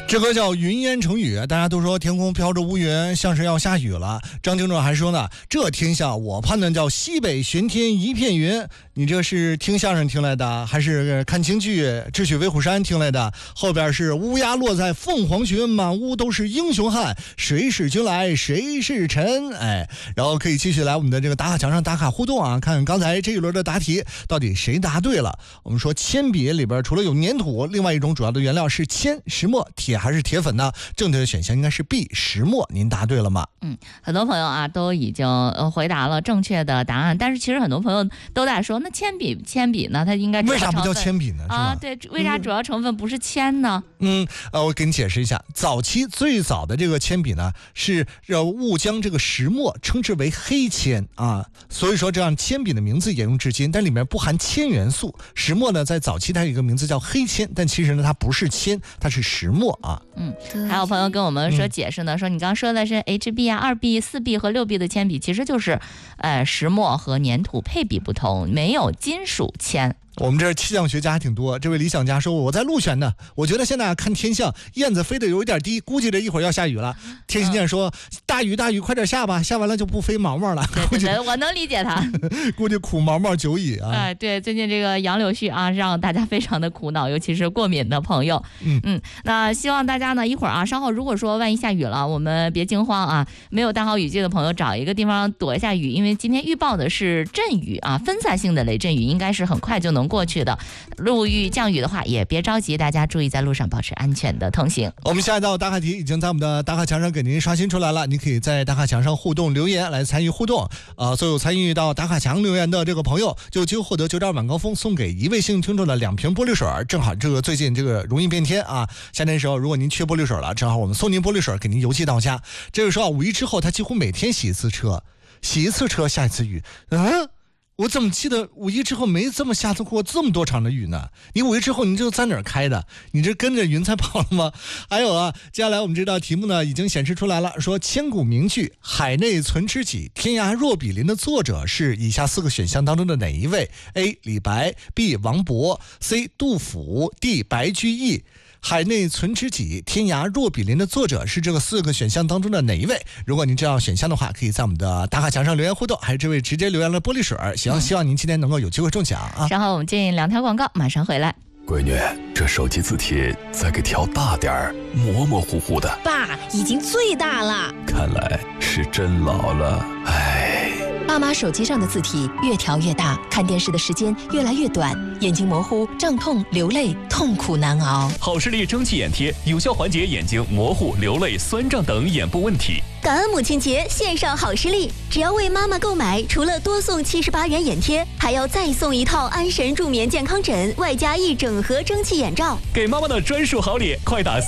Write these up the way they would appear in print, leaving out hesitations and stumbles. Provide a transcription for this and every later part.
这歌叫云烟成雨，大家都说天空飘着乌云，像是要下雨了。张听众还说呢，这天象我判断叫西北玄天一片云。你这是听相声听来的，还是看京剧《智取威虎山》听来的？后边是乌鸦落在凤凰群，满屋都是英雄汉，谁是君来谁是臣？哎，然后可以继续来我们的这个打卡墙上打卡互动啊，看刚才这一轮的答题到底谁答对了。我们说铅笔里边除了有粘土，另外一种主要的原料是铅、石墨、铁还是铁粉呢？正确的选项应该是 B 石墨。您答对了吗？ 很多朋友啊都已经回答了正确的答案，但是其实很多朋友都在说，那铅笔呢？它应该为啥不叫铅笔呢？ 啊，对，为啥主要成分不是铅呢？ 我给你解释一下，早期最早的这个铅笔呢，是误将这个石墨称之为黑铅啊，所以说这样铅笔的名字沿用至今，但里面不含铅元素。石墨呢，在早期它有一个名字叫黑铅，但其实呢，它不是铅，它是石墨啊。 还有朋友跟我们说解释呢，说你刚刚说的是 HB 啊、2B、4B 和6B 的铅笔，其实就是石墨和粘土配比不同，没有金属铅。 我们这气象学家还挺多，这位理想家说我在陆泉呢，我觉得现在看天象，燕子飞得有一点低，估计这一会儿要下雨了。天心健说大雨快点下吧，下完了就不飞毛毛了。 对，我能理解他。 估计苦毛毛久矣啊。 对，最近这个杨柳絮啊，让大家非常的苦恼，尤其是过敏的朋友。那希望大家呢一会儿啊，稍后如果说万一下雨了，我们别惊慌啊，没有带好雨具的朋友找一个地方躲一下雨，因为今天预报的是阵雨啊，分散性的雷阵雨，应该是很快就能过去的。路遇降雨的话也别着急，大家注意在路上保持安全的通行。 我们下一道打卡题已经在我们的打卡墙上给您刷新出来了，你可以在打卡墙上互动留言来参与互动。所有参与到打卡墙留言的这个朋友，就有机会获得9.2晚高峰送给一位幸运听众的2瓶玻璃水。正好这个最近这个容易变天啊，夏天的时候如果您缺玻璃水了，正好我们送您玻璃水，给您邮寄到家。这个时候5一之后，他几乎每天洗一次车下一次雨。我怎么记得5一之后没这么下过这么多场的雨呢？你5一之后你就在哪儿开的？你这跟着云彩跑了吗？还有啊，接下来我们这道题目呢已经显示出来了，说千古名句海内存知己，天涯若比邻的作者是以下4个选项当中的哪一位？ A 李白， B 王勃， C 杜甫， D 白居易。海内存知己，天涯若比邻的作者是这个4个选项当中的哪一位？如果您知道选项的话，可以在我们的打卡墙上留言互动，还有这位直接留言了玻璃水，希望您今天能够有机会中奖啊！ 然后我们进2条广告，马上回来。 闺女，这手机字体再给调大点儿，模模糊糊的。 爸，已经最大了。 看来是真老了，唉。 爸妈手机上的字体越调越大，看电视的时间越来越短，眼睛模糊、胀痛、流泪，痛苦难熬。 好视力蒸汽眼贴有效缓解眼睛模糊、流泪、酸胀等眼部问题。 感恩母亲节，献上好视力，只要为妈妈购买，除了多送78元眼贴，还要再送一套安神助眠健康枕，外加一整盒蒸汽眼罩。 给妈妈的专属好礼，快打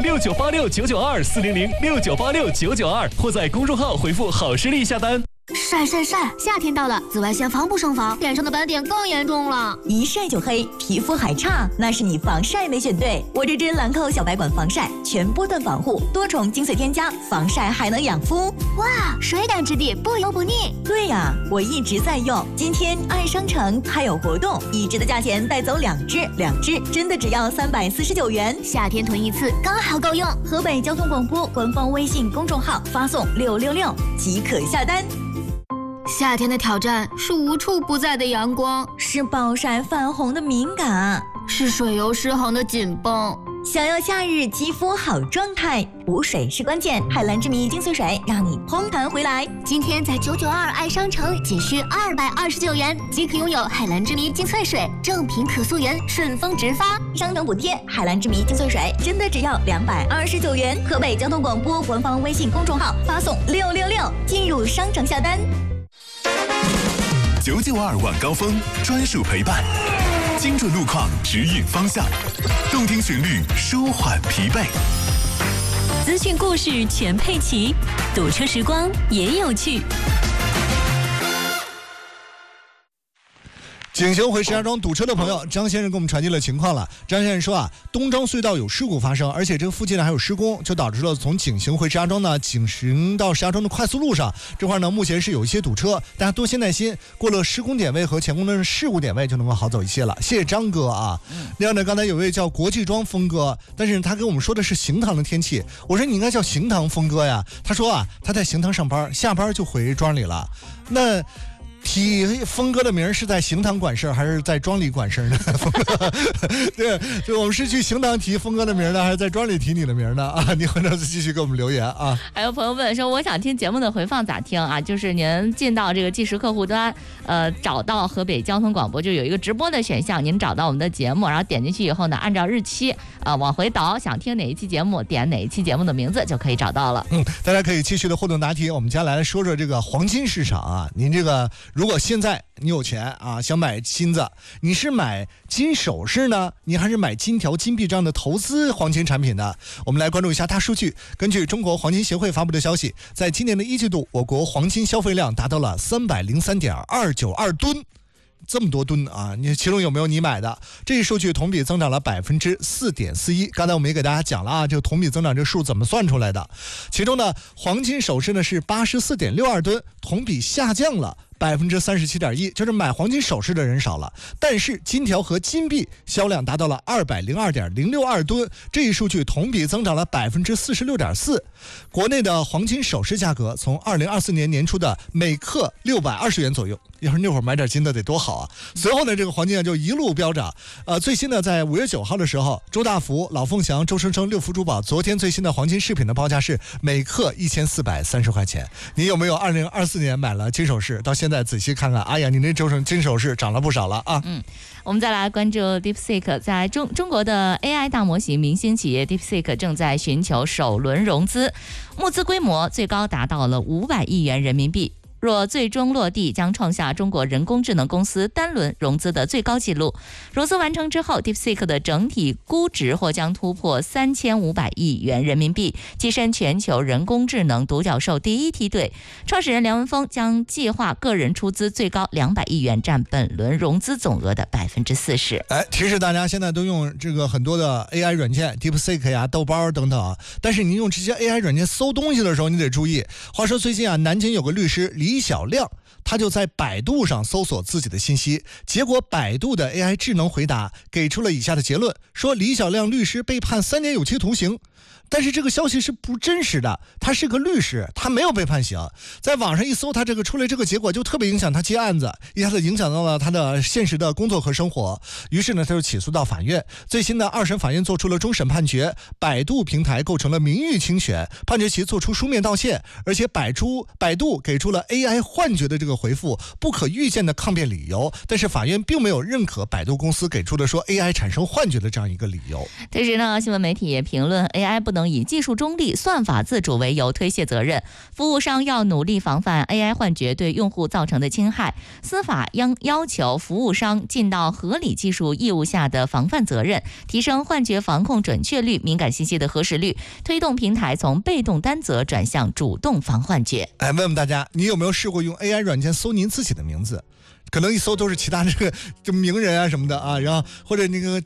40069869924 40069869922，或在公众号回复好视力下单。 晒，夏天到了，紫外线防不胜防，脸上的斑点更严重了， 一晒就黑，皮肤还差，那是你防晒没选对。我这支兰蔻小白管防晒，全波段防护，多重精粹添加，防晒还能养肤。 哇，水感质地，不油不腻。 对呀，我一直在用。今天爱商城还有活动，1支的价钱带走2支，2支真的只要349元， 夏天囤一次刚好够用。 河北交通广播官方微信公众号发送666即可下单。 夏天的挑战是无处不在的阳光， 是暴晒泛红的敏感， 是水油失衡的紧绷。 想要夏日肌肤好状态，补水是关键。海蓝之谜精粹水让你嘭弹回来。 今天在992爱商城仅需229元即可拥有海蓝之谜精粹水，正品可溯源，顺丰直发， 商城补贴。海蓝之谜精粹水真的只要229元。河北交通广播官方微信公众号发送666进入商城下单。 992晚高峰专属陪伴，精准路况指引方向，动听旋律舒缓疲惫， 资讯故事全配齐，堵车时光也有趣。 景行回石家庄堵车的朋友，张先生给我们传递了情况了。张先生说啊，东张隧道有事故发生，而且这个附近呢还有施工，就导致了从景行回石家庄呢，景行到石家庄的快速路上这块呢，目前是有一些堵车，大家多些耐心，过了施工点位和前工的事故点位就能够好走一些了。谢谢张哥啊。另外呢，刚才有位叫国际庄峰哥，但是他跟我们说的是行堂的天气，我说你应该叫行堂峰哥呀。他说啊，他在行堂上班，下班就回庄里了。那提峰哥的名是在行堂管事还是在庄里管事呢？对，就我们是去行堂提峰哥的名呢，还是在庄里提你的名呢？啊，你回头继续给我们留言啊。 还有朋友问说，我想听节目的回放咋听啊？就是您进到这个计时客户端，找到河北交通广播就有一个直播的选项，您找到我们的节目，然后点进去以后呢，按照日期往回倒，想听哪一期节目，点哪一期节目的名字就可以找到了。 大家可以继续的互动答题。我们接下来说说这个黄金市场啊，您这个如果现在你有钱啊，想买金子，你是买金首饰呢，你还是买金条、金币这样的投资黄金产品呢？我们来关注一下大数据。根据中国黄金协会发布的消息，在今年的一季度，我国黄金消费量达到了303.292吨。这么多吨啊！你其中有没有你买的？这一数据同比增长了4.41%。刚才我们也给大家讲了啊，这个同比增长这数怎么算出来的？其中呢，黄金首饰呢是84.62吨，同比下降了37.1%，就是买黄金首饰的人少了。但是金条和金币销量达到了202.062吨，这一数据同比增长了46.4%。国内的黄金首饰价格从2024年年初的每克620元左右，要是那会儿买点金的得多好啊！随后呢，这个黄金就一路飙涨。最新的在5月9号的时候，周大福、老凤祥、周生生、六福珠宝昨天最新的黄金饰品的报价是每克1430块钱。你有没有2024年买了金首饰？到现在仔细看看，哎呀，你那金首饰涨了不少了啊！ 我们再来关注 DeepSeek， 在中国的 AI 大模型明星企业 DeepSeek 正在寻求首轮融资，募资规模最高达到了500亿元人民币。若最终落地，将创下中国人工智能公司单轮融资的最高纪录。融资完成之后 ，DeepSeek 的整体估值或将突破3500亿元人民币，跻身全球人工智能独角兽第一梯队。创始人梁文峰将计划个人出资最高200亿元，占本轮融资总额的40%。 提示大家，现在都用这个很多的 AI 软件 ，DeepSeek 呀、豆包等等啊。但是你用这些 AI 软件搜东西的时候，你得注意。话说最近啊，南京有个律师李小亮，他就在百度上搜索自己的信息，结果百度的 AI 智能回答给出了以下的结论，说李小亮律师被判3年有期徒刑。但是这个消息是不真实的，他是个律师，他没有被判刑。在网上一搜，他这个出来这个结果就特别影响他接案子，一下子影响到了他的现实的工作和生活。于是呢，他就起诉到法院。最新的2审法院做出了终审判决，百度平台构成了名誉侵权，判决其做出书面道歉，而且百度给出了 AI 幻觉的这个回复，不可预见的抗辩理由。但是法院并没有认可百度公司给出的说 AI 产生幻觉的这样一个理由。 同时呢，新闻媒体也评论 AI 不能以技术中立、算法自主为由推卸责任，服务商要努力防范 AI 幻觉对用户造成的侵害。司法要求服务商尽到合理技术义务下的防范责任，提升幻觉防控准确率、敏感信息的核实率，推动平台从被动担责转向主动防幻觉。 问问大家，你有没有试过用 AI 软件搜您自己的名字？可能一搜都是其他这个就名人啊什么的啊，然后或者那个